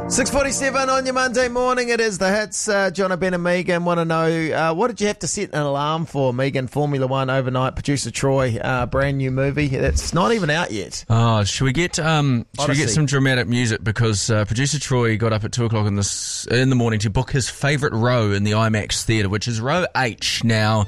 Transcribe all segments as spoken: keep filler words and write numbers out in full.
six forty-seven on your Monday morning. It is the hits. Uh, John, Ben and Megan want to know, uh, what did you have to set an alarm for, Megan? Formula One overnight. Producer Troy, uh, brand new movie. It's not even out yet. Oh, should we get um, should we get Odyssey. some dramatic music? Because uh, producer Troy got up at two o'clock in this in the morning to book his favourite row in the IMAX theatre, which is row H. Now,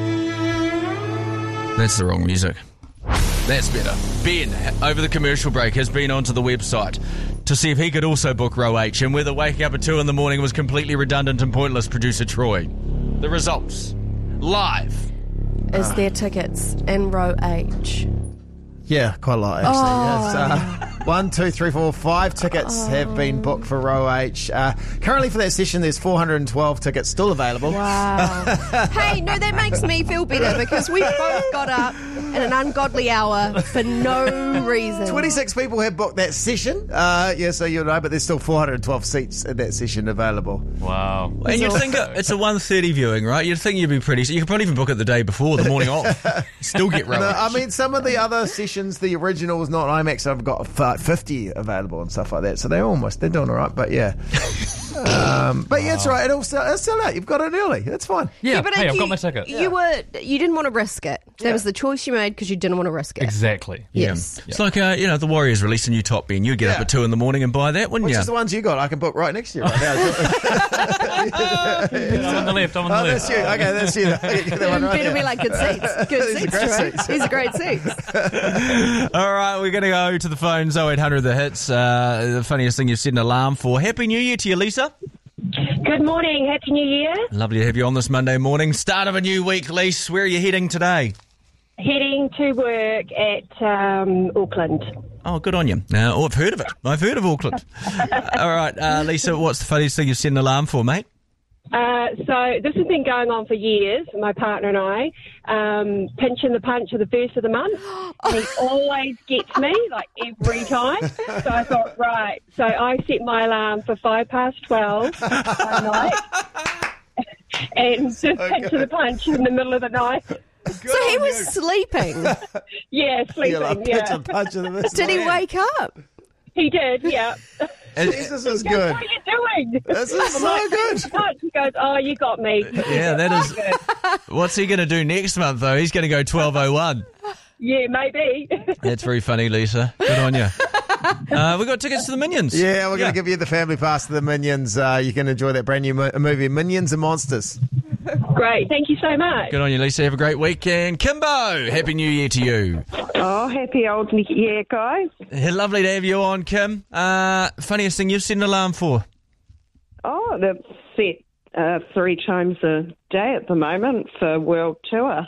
that's the wrong music. That's better. Ben, over the commercial break, has been onto the website to see if he could also book row H, and whether waking up at two in the morning was completely redundant and pointless. Producer Troy, the results live. Is there tickets in row H? Yeah, quite a lot, actually. Oh. Yes, uh, one, two, three, four, five tickets Oh. have been booked for row H. Uh, currently for that session, there's four hundred twelve tickets still available. Wow. Hey, no, that makes me feel better because we both got up at an ungodly hour for no reason. twenty-six people have booked that session. Uh, yeah, so you'll know, but there's still four hundred twelve seats in that session available. Wow. And you'd think it- it's a one thirty viewing, right? You'd think you'd be pretty... You could probably even book it the day before, the morning off. Still get row No, H. I mean, some of the other sessions, the originals, not IMAX, I've got f- fifty available and stuff like that. So they're almost, they're doing all right, but yeah. um, but yeah, it's right. It all sell, it's sell out. You've got it early. It's fine. Yeah, but hey, if I've you, got my ticket. You were you didn't want to risk it. That was the choice you made because you didn't want to risk it. Exactly. Yes. It's like, uh, you know, the Warriors release a new top Ben. You'd get Yeah. up at two in the morning and buy that, wouldn't Which you? is the ones you got? I can book right next to you right now. I'm on the left, I'm on the Oh, left. that's you. Okay, that's you. Okay, get that one right Better there. be like good seats. Good These are seats, great Troy. seats. These are great seats. All right, we're going to go to the phones, oh eight hundred the hits. Uh, the funniest thing you've set an alarm for. Happy New Year to you, Lisa. Good morning. Happy New Year. Lovely to have you on this Monday morning. Start of a new week, Lisa. Where are you heading today? Heading to work at um, Auckland. Oh, good on you. Uh, oh, I've heard of it. I've heard of Auckland. All right, uh, Lisa, what's the funniest thing you've set an alarm for, mate? Uh, so this has been going on for years, my partner and I, um, pinching the punch of the first of the month. And he always gets me, like every time. So I thought, right. So I set my alarm for five past twelve one night. And just pinch the punch in the middle of the night. So he was sleeping. Yeah, sleeping, Yeah, like yeah. pitch a punch in the mist. Did he wake up? He did, yeah. Jesus is He goes, good. what are you doing? This is I'm so like, good. "What?" He goes, oh, you got me. Yeah, that is... What's he going to do next month, though? He's going to go twelve oh one. Yeah, maybe. That's very funny, Lisa. Good on you. Uh, we got tickets to the Minions. Yeah, we're going to give you the family pass to the Minions. Uh, you can enjoy that brand new mo- movie, Minions and Monsters. Great, thank you so much. Good on you, Lisa. Have a great weekend. Kimbo, Happy New Year to you. Oh, happy old year, guys. Lovely to have you on, Kim. Uh, funniest thing you've set an alarm for? Oh, they're set uh, three times a day at the moment for World Tour.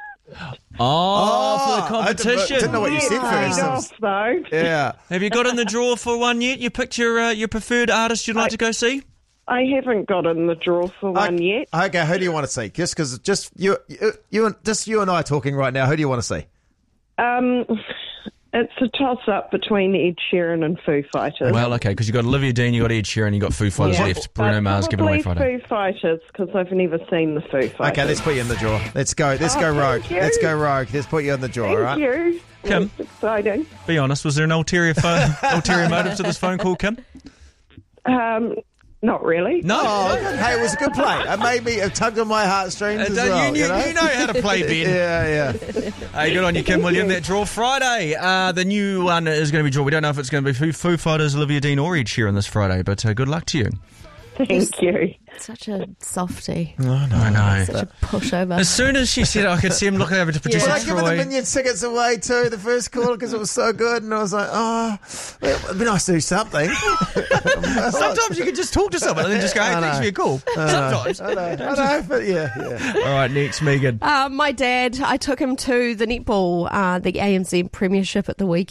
Oh, for the I didn't- competition. didn't know what you said Paid first. off, though. Yeah. Have you got in the draw for one yet? You picked your uh, your preferred artist you'd like to go see? I haven't got in the draw for one okay, yet. Okay, who do you want to see? Just because, just you, you, you, and just you and I talking right now. Who do you want to see? Um, it's a toss-up between Ed Sheeran and Foo Fighters. Well, okay, because you got Olivia Dean, you got Ed Sheeran, you got Foo Fighters Yeah. left. Bruno Uh, Mars giving away probably Friday. Foo Fighters, because I've never seen the Foo Fighters. Okay, let's put you in the draw. Let's go. Let's Oh, go thank rogue. you. Let's go rogue. Let's put you in the draw. Thank all right. you. Kim? That's exciting. Be honest, was there an ulterior phone, ulterior motive to this phone call, Kim? Um, not really. No. Oh, hey, it was a good play. It made me, it tugged on my heartstrings Uh, as don't- well. you, knew, you, know? you know how to play, Ben. Yeah, yeah. Hey, good on you, Kim William. That draw Friday. Uh, the new one is going to be drawn. We don't know if it's going to be Foo, Foo Fighters, Olivia Dean, or Ed Sheeran this Friday, but uh, good luck to you. Thank you. Such a softie. I know. Such a pushover. As soon as she said it, I could see him looking over to producer Well, I given the Troy. Minions tickets away too, the first call, because it was so good, and I was like, oh, it'd be nice to do something. Sometimes you can just talk to someone and then just go, hey, I thanks know. for your call. Sometimes. I know, I know, but yeah, yeah. All right, next, Megan. Uh, my dad, I took him to the netball, uh, the A N Z Premiership at the weekend.